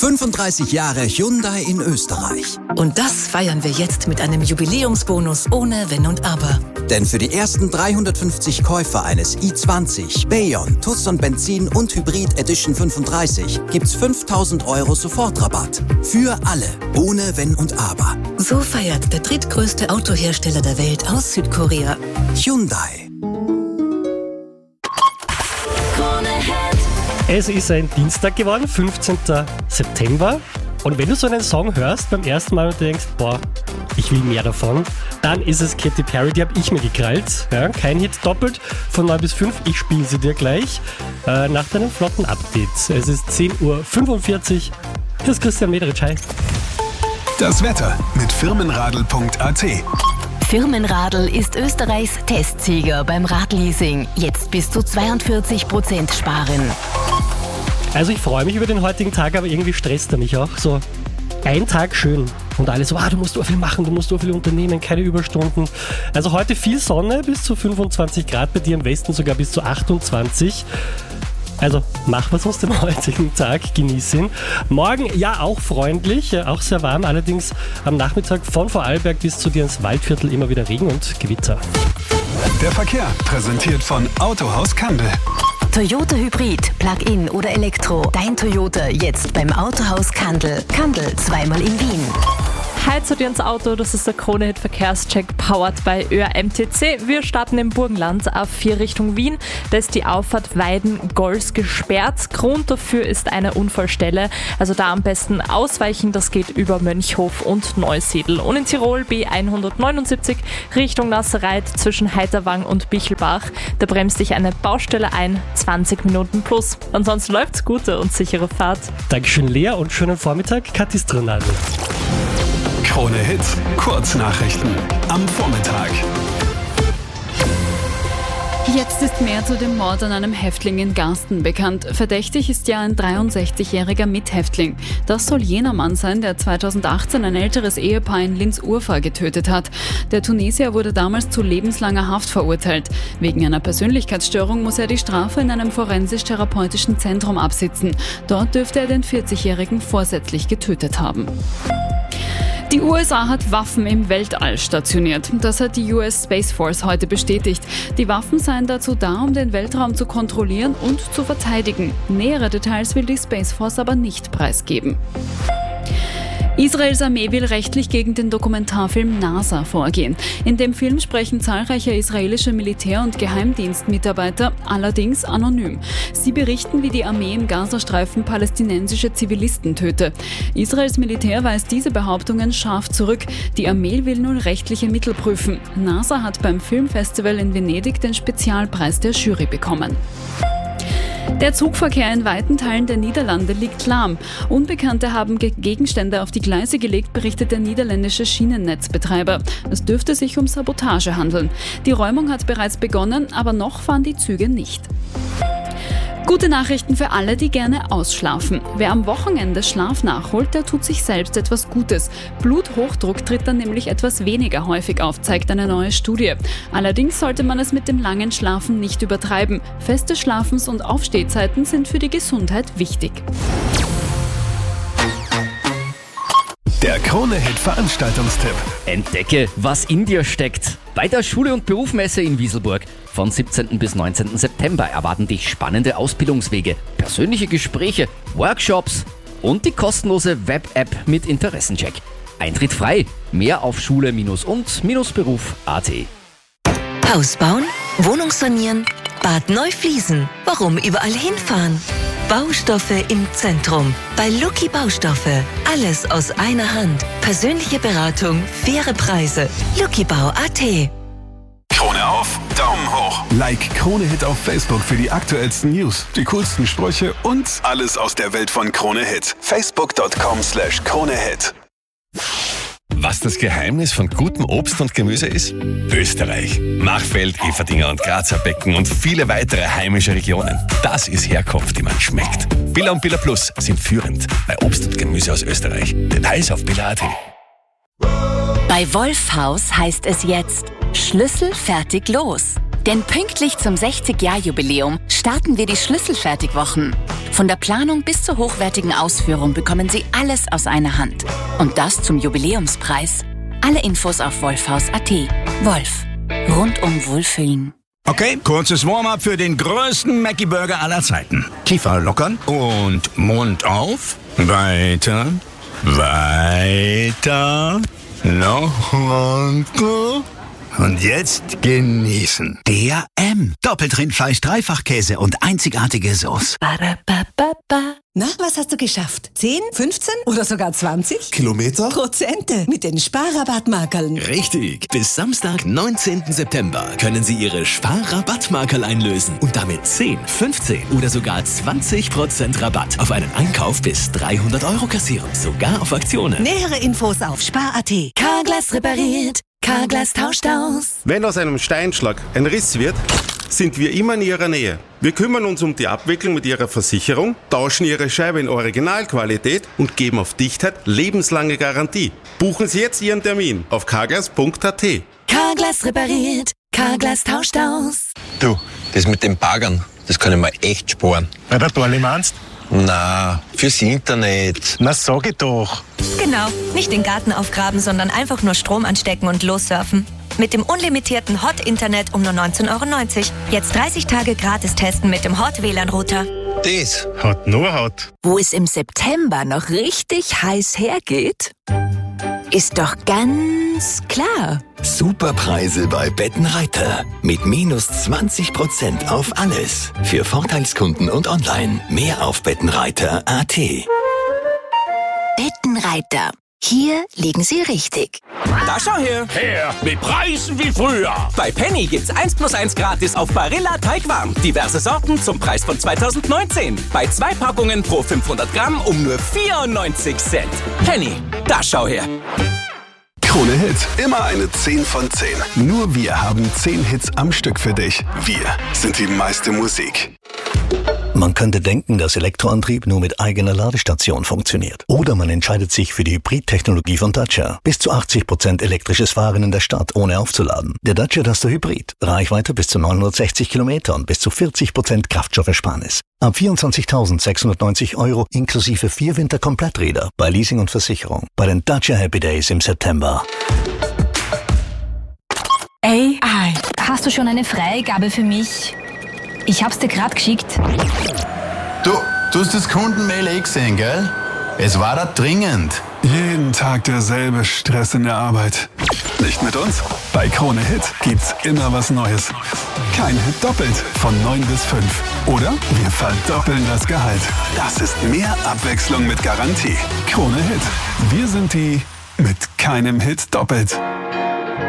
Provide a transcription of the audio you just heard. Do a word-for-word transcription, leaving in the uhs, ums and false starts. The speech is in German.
fünfunddreißig Jahre Hyundai in Österreich. Und das feiern wir jetzt mit einem Jubiläumsbonus ohne Wenn und Aber. Denn für die ersten dreihundertfünfzig Käufer eines i zwanzig, Bayon, Tucson Benzin und Hybrid Edition fünfunddreißig gibt's fünftausend Euro Sofortrabatt. Für alle, ohne Wenn und Aber. So feiert der drittgrößte Autohersteller der Welt aus Südkorea. Hyundai. Es ist ein Dienstag geworden, fünfzehnten September. Und wenn du so einen Song hörst beim ersten Mal und denkst, boah, ich will mehr davon, dann ist es Katy Perry, die habe ich mir gekrallt. Ja, kein Hit doppelt, von neun bis fünf, ich spiele sie dir gleich äh, nach deinem flotten Update. Es ist zehn Uhr fünfundvierzig, hier ist Christian Mederitsch, hi. Das Wetter mit firmenradl punkt a t. Firmenradl ist Österreichs Testsieger beim Radleasing. Jetzt bis zu zweiundvierzig Prozent sparen. Also ich freue mich über den heutigen Tag, aber irgendwie stresst er mich auch. So ein Tag schön und alle so, ah, du musst so viel machen, du musst so viel unternehmen, keine Überstunden. Also heute viel Sonne, bis zu fünfundzwanzig Grad, bei dir im Westen sogar bis zu achtundzwanzig. Also mach was aus dem heutigen Tag, genieß ihn. Morgen ja auch freundlich, auch sehr warm, allerdings am Nachmittag von Vorarlberg bis zu dir ins Waldviertel immer wieder Regen und Gewitter. Der Verkehr präsentiert von Autohaus Kandel. Toyota Hybrid, Plug-in oder Elektro. Dein Toyota jetzt beim Autohaus Kandel. Kandel, zweimal in Wien. Hi zu dir ins Auto, das ist der Krone-Hit Verkehrscheck powered by Ö R M T C. Wir starten im Burgenland A vier Richtung Wien. Da ist die Auffahrt Weiden-Gols gesperrt. Grund dafür ist eine Unfallstelle. Also da am besten ausweichen, das geht über Mönchhof und Neusiedl. Und in Tirol B hundertneunundsiebzig Richtung Nasserreit zwischen Heiterwang und Bichelbach. Da bremst dich eine Baustelle ein, zwanzig Minuten plus. Ansonsten läuft's, gute und sichere Fahrt. Dankeschön Lea und schönen Vormittag, Kathi Stronadl. Krone Hits, Kurznachrichten am Vormittag. Jetzt ist mehr zu dem Mord an einem Häftling in Garsten bekannt. Verdächtig ist ja ein dreiundsechzigjähriger Mithäftling. Das soll jener Mann sein, der zweitausendachtzehn ein älteres Ehepaar in Linz-Urfahr getötet hat. Der Tunesier wurde damals zu lebenslanger Haft verurteilt. Wegen einer Persönlichkeitsstörung muss er die Strafe in einem forensisch-therapeutischen Zentrum absitzen. Dort dürfte er den vierzigjährigen vorsätzlich getötet haben. Die U S A hat Waffen im Weltall stationiert. Das hat die U S Space Force heute bestätigt. Die Waffen seien dazu da, um den Weltraum zu kontrollieren und zu verteidigen. Nähere Details will die Space Force aber nicht preisgeben. Israels Armee will rechtlich gegen den Dokumentarfilm NASA vorgehen. In dem Film sprechen zahlreiche israelische Militär- und Geheimdienstmitarbeiter, allerdings anonym. Sie berichten, wie die Armee im Gazastreifen palästinensische Zivilisten töte. Israels Militär weist diese Behauptungen scharf zurück. Die Armee will nun rechtliche Mittel prüfen. NASA hat beim Filmfestival in Venedig den Spezialpreis der Jury bekommen. Der Zugverkehr in weiten Teilen der Niederlande liegt lahm. Unbekannte haben Gegenstände auf die Gleise gelegt, berichtet der niederländische Schienennetzbetreiber. Es dürfte sich um Sabotage handeln. Die Räumung hat bereits begonnen, aber noch fahren die Züge nicht. Gute Nachrichten für alle, die gerne ausschlafen. Wer am Wochenende Schlaf nachholt, der tut sich selbst etwas Gutes. Bluthochdruck tritt dann nämlich etwas weniger häufig auf, zeigt eine neue Studie. Allerdings sollte man es mit dem langen Schlafen nicht übertreiben. Feste Schlafens- und Aufstehzeiten sind für die Gesundheit wichtig. Der Krone-Hit Veranstaltungstipp. Entdecke, was in dir steckt. Bei der Schule- und Berufsmesse in Wieselburg von siebzehnten bis neunzehnten September erwarten dich spannende Ausbildungswege, persönliche Gespräche, Workshops und die kostenlose Web-App mit Interessencheck. Eintritt frei. Mehr auf schule-und-beruf punkt a t. Haus bauen, Wohnung sanieren, Bad neu fließen. Warum überall hinfahren? Baustoffe im Zentrum. Bei Lucky Baustoffe. Alles aus einer Hand. Persönliche Beratung, faire Preise. luckybau punkt a t. Krone auf, Daumen hoch. Like Krone Hit auf Facebook für die aktuellsten News, die coolsten Sprüche und alles aus der Welt von Krone Hit. facebook punkt com slash Krone Hit. Was das Geheimnis von gutem Obst und Gemüse ist? Österreich. Machfeld, Everdinger und Grazer Becken und viele weitere heimische Regionen. Das ist Herkunft, die man schmeckt. Billa und Billa Plus sind führend bei Obst und Gemüse aus Österreich. Details auf billa punkt a t. Bei Wolfhaus heißt es jetzt Schlüssel fertig los. Denn pünktlich zum sechzig-Jahr-Jubiläum starten wir die Schlüsselfertigwochen. Von der Planung bis zur hochwertigen Ausführung bekommen Sie alles aus einer Hand. Und das zum Jubiläumspreis. Alle Infos auf wolfhaus punkt at. Wolf. Rundum Wohlfühlen. Okay, kurzes Warm-up für den größten Mackie-Burger aller Zeiten. Kiefer lockern und Mund auf. Weiter, weiter, noch weiter. Und jetzt genießen. Der M. Doppelt Rindfleisch, Dreifachkäse und einzigartige Sauce. Na, was hast du geschafft? zehn, fünfzehn oder sogar zwanzig? Kilometer? Prozente mit den Sparrabattmarkerln. Richtig. Bis Samstag, neunzehnten September können Sie Ihre Sparrabattmarkerl einlösen und damit zehn, fünfzehn oder sogar zwanzig Prozent Rabatt auf einen Einkauf bis dreihundert Euro kassieren. Sogar auf Aktionen. Nähere Infos auf spar punkt at. Carglass repariert, Carglass tauscht aus. Wenn aus einem Steinschlag ein Riss wird, sind wir immer in Ihrer Nähe. Wir kümmern uns um die Abwicklung mit Ihrer Versicherung, tauschen Ihre Scheibe in Originalqualität und geben auf Dichtheit lebenslange Garantie. Buchen Sie jetzt Ihren Termin auf carglass punkt at. Carglass repariert, Carglass tauscht aus. Du, das mit den Baggern, das kann ich mir echt sparen. Bei der Dorli meinst? Na, fürs Internet. Na, sag ich doch. Genau, nicht den Garten aufgraben, sondern einfach nur Strom anstecken und lossurfen. Mit dem unlimitierten Hot-Internet um nur neunzehn Euro neunzig. Jetzt dreißig Tage gratis testen mit dem Hot-W L A N-Router. Das hat nur Hot. Wo es im September noch richtig heiß hergeht, ist doch ganz klar. Superpreise bei Bettenreiter. Mit minus zwanzig Prozent auf alles. Für Vorteilskunden und online. Mehr auf bettenreiter punkt at. Bettenreiter. Hier liegen Sie richtig. Da schau her. Her, mit Preisen wie früher. Bei Penny gibt's eins plus eins gratis auf Barilla Teigwarm. Diverse Sorten zum Preis von zweitausendneunzehn. Bei zwei Packungen pro fünfhundert Gramm um nur vierundneunzig Cent. Penny, da schau her. Krone Hit, immer eine zehn von zehn. Nur wir haben zehn Hits am Stück für dich. Wir sind die meiste Musik. Man könnte denken, dass Elektroantrieb nur mit eigener Ladestation funktioniert. Oder man entscheidet sich für die Hybrid-Technologie von Dacia. Bis zu achtzig Prozent elektrisches Fahren in der Stadt, ohne aufzuladen. Der Dacia Duster Hybrid. Reichweite bis zu neunhundertsechzig Kilometer und bis zu vierzig Prozent Kraftstoffersparnis. Ab vierundzwanzigtausendsechshundertneunzig Euro inklusive vier Winter-Kompletträder bei Leasing und Versicherung. Bei den Dacia Happy Days im September. Ey, hast du schon eine Freigabe für mich? Ich hab's dir grad geschickt. Du, du hast das Kundenmail eh gesehen, gell? Es war da dringend. Jeden Tag derselbe Stress in der Arbeit. Nicht mit uns? Bei Krone Hit gibt's immer was Neues. Kein Hit doppelt von neun bis fünf. Oder wir verdoppeln das Gehalt. Das ist mehr Abwechslung mit Garantie. Krone Hit. Wir sind die mit keinem Hit doppelt.